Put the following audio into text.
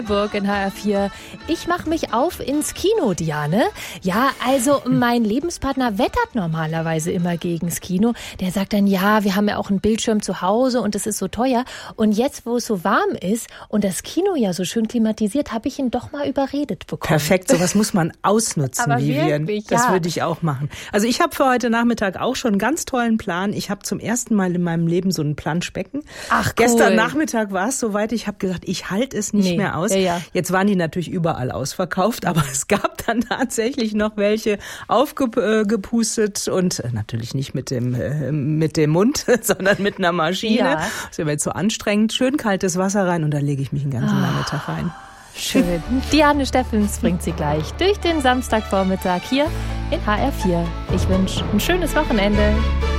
Burg in HR4. Ich mache mich auf ins Kino, Diane. Ja, also mein Lebenspartner wettert normalerweise immer gegens Kino. Der sagt dann, ja, wir haben ja auch einen Bildschirm zu Hause und es ist so teuer. Und jetzt, wo es so warm ist und das Kino ja so schön klimatisiert, habe ich ihn doch mal überredet bekommen. Perfekt, sowas muss man ausnutzen, Aber Vivian. wirklich, das ja. würde ich auch machen. Also ich habe für heute Nachmittag auch schon einen ganz tollen Plan. Ich habe zum ersten Mal in meinem Leben so ein Planschbecken. Ach, cool. Gestern Nachmittag war es soweit, ich habe gesagt, ich halte es nicht mehr aus. Ja. Jetzt waren die natürlich überall ausverkauft, aber es gab dann tatsächlich noch welche aufgepustet und natürlich nicht mit dem Mund, sondern mit einer Maschine. Ja. Das wäre mir jetzt so anstrengend. Schön kaltes Wasser rein und da lege ich mich den ganzen Nachmittag rein. Schön. Diane Steffens bringt sie gleich durch den Samstagvormittag hier in HR4. Ich wünsche ein schönes Wochenende.